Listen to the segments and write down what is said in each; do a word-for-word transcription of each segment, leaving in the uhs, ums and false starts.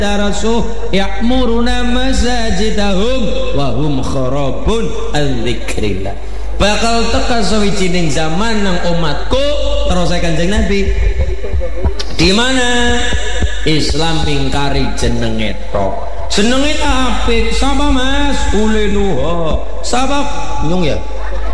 darasu ya'muruna masajidahum wa hum kharabun al-dzikrillah. Bakal teka sawijining zaman nang umatku terus Kanjeng Nabi di mana Islam mingkari jenenge tok. Jenenge apik. Sapa Mas? Ulenuha. Sapa nyung ya?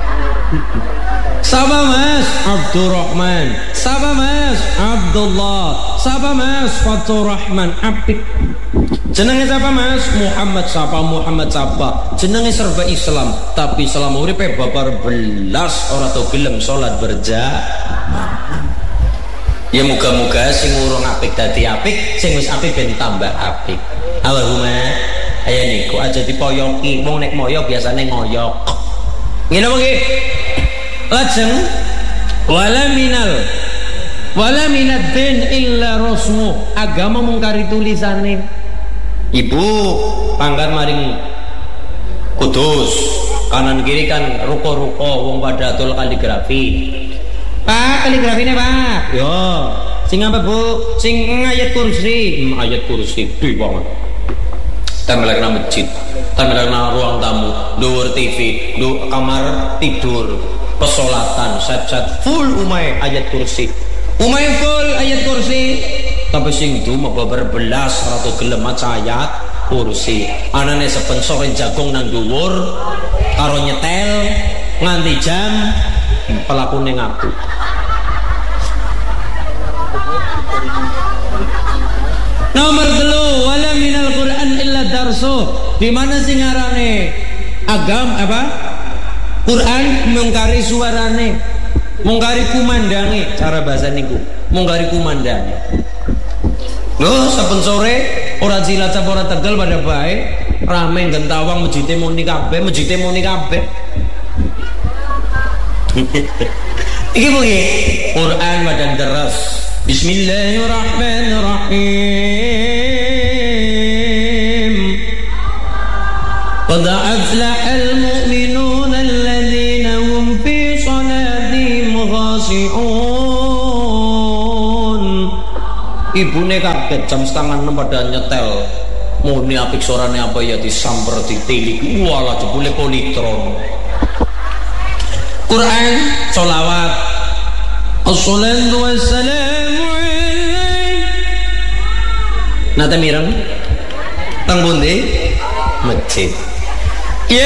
Sapa Mas? Abdurrahman. Sapa Mas? Abdullah. Sapa Mas? Faturrahman. Apik. Jenenge sapa Mas? Muhammad. Sapa Muhammad sapa? Jenenge serba Islam, tapi selama uripe babar belas ora tau gelem salat berjamaah. Ya muga-muga sing urung apik dadi apik, sing wis apik ben tambah apik. Allahumma ayo niku aja dipoyoki, wong nek moyok biasane ngoyok. Ngene apa nggih? Lajeng wala minal wala minad din illa rasmu, agama mungkari tulisane. Ibu pangkat maring Kudus, kanan kiri kan ruko-ruko wong pada atul kaligrafi. Pak, kaligrafinya Pak. Yo, sing apa Bu? Sing ayat kursi. Hmm, ayat kursi di banget. Tempelek nang masjid, tempelek nang ruang tamu, dhuwur T V, du kamar tidur, pesolatan, set-set full umay ayat kursi. Umay full ayat kursi. Tapi sing itu mau berbelas atau gelem maca ayat kursi. Anane sepensore jagung nang dhuwur karo nyetel nganti jam pelakune ngaku. Nomor telu, wala minal Quran illa darsu. Di mana sing ngarane agam apa? Quran mungkari suarane, mungkari kumandange, cara bahasa niku. Mungkari kumandange. Loh, saben sore ora Cilacap ora Tegal pada bae, rame gentawang masjid muni kabeh, masjid muni kabeh. Iki bunyi Quran badan deras. Bismillahirrahmanirrahim. Qad aflahal mu'minun alladzina hum fi salatihim khashi'un. Ibune kaget jam setengah enam pada nyetel. Muni apik sorane apa ya disamper ditilik. Walah jebule politron. Quran sholawat assalatu wassalamu alaik. Nate mireng teng pundi? Masjid.